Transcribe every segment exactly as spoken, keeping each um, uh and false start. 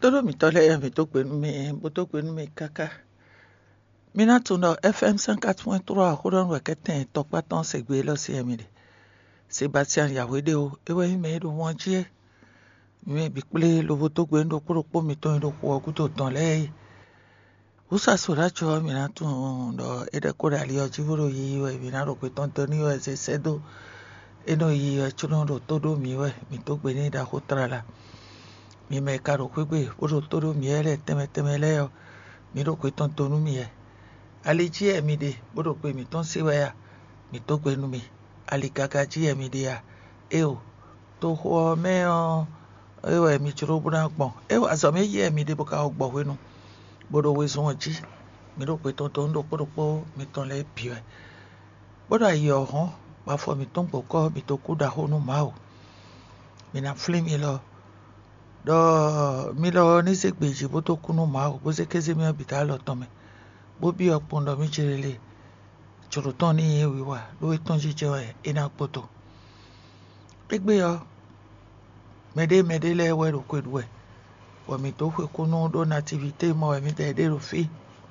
Todo mi tole mi to pe mi bo to pe mi kaka. Mi na tun do F M cinquante point trois ko don we keten to pa ton se gbe lo si emi de. Sebastian Yawede o ewe mi do won je. Mi bi ple lo bo to gbe ndo kuro po mi to ndo ko ku to ton le. Usa sura cho mi na tun do ede ko ali o jiburo yi we mi na ro pe ton ton ni o se sedo. Eno yi o chuno do todo mi we mi to gbe ni da ko trala. Mi me caro kwegbe oro toro mi ere teme teme le o mi ro pe ton tonu mi e ali ji e mi de oro pe mi ton se wa ya mi to gbe nu mi ali gaga ji e mi de ya e o to ho me o e o mi churo buna gbon e o aso me ye mi de bo ka ogbo we nu bodo we so ji mi ro pe ton ton do poro po mi ton le bi e bodo ayi o hon pa fo mi ton poko mi to ku da ho nu ma o mi na flim mi lo do mi lo ni se gbeji bo to kunu ma o bo se keze mi obita lo ton me bo bi opon do mi chirele choro ton ni e wiwa lo e ton jije o e na poto egbe yo mede mede le we ro ko duwe wo mi to kwe kunu do nativite mo mi te de ro fi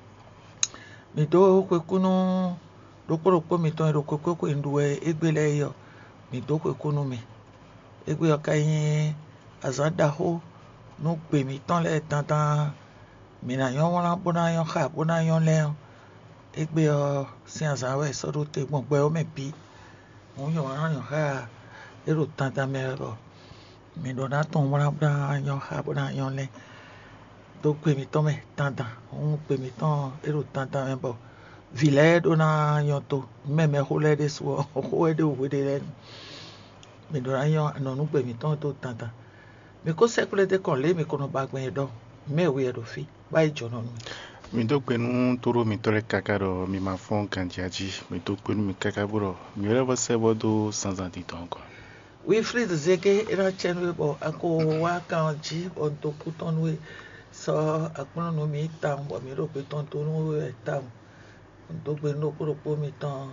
mi to kwe kunu do poro po mi ton ro ko ko ko nduwe egbe le yo mi to kwe kunu mi egbe yo kayin azada ho no pe mi ton le tantan mi na yon won bona yon kha bona yon le egbe o si aza we so do te gbon gbe o me bi mo yon ran yon kha ero tantan me ro mi do na ton won bona yon kha bona yon le do pe mi ton me tantan on pe mi ton ero tantan me bo vile do na yon to me me ho le de so ho e de wo de le mi do na yon no nu pe mi ton to tantan mi ko sekule de kon le mi kono bagben do me we do fi ba ijono mi mi to penu toro mi tore kaka do mi ma fon kanjiaji mi to penu mi kaka buro mi re va se bodo sans antiton ko we free de zeke era chenwe bo ako wa kanji on to kuton we so akpono no mi tam bo mi ro pe ton to no we tam on to gbe no kuro po mi tan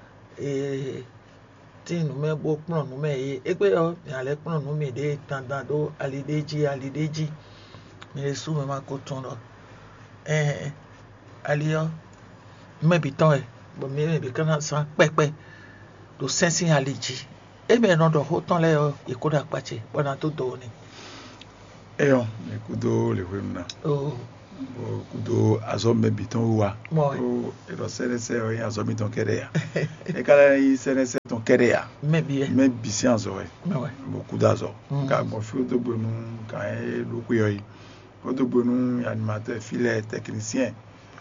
e tinu me bo pon no me e egbe o mi ale pon no mi de tandan do alideji alideji mi su me ma ko ton do eh alio me bi ton e bo mi me bi kana san pepe do sensin aliji e me no do ho ton le o ikoda pache bona to do ni eyo me kudo le wemna oh bo kudo azo me bi ton wa mo e do sere se o ya azo mi ton kere ya e kala yi sere se ton kere ya me bi e me bi si azo e me we bo kudo azo ka mo fi do gbonu ka e lo ku yo yi o do gbonu animateur file technicien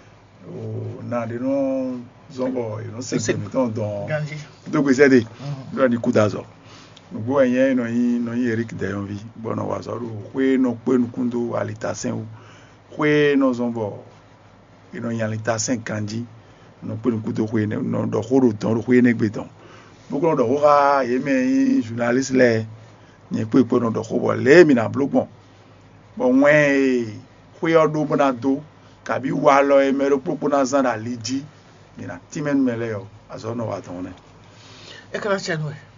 o na de no zongo you know se mi ton don do gbe se de do ni kudo azo gbogbo ẹ̀yẹn no yin no yin Eric Dayonvi bono wa so ru we no pe nukundo alitasen o we no zonbo ino yan alitasen kanji no pe nukundo we no do horo ton ru we negbe ton gbogbo do ho ha ye me yin journalist le ni pe pe no do ho bo le mi na blogbon bo wen we odo bona do kabi wa lo e me ro popona zan aliji ni na timen mele yo azo no wa ton ne e kala chenwe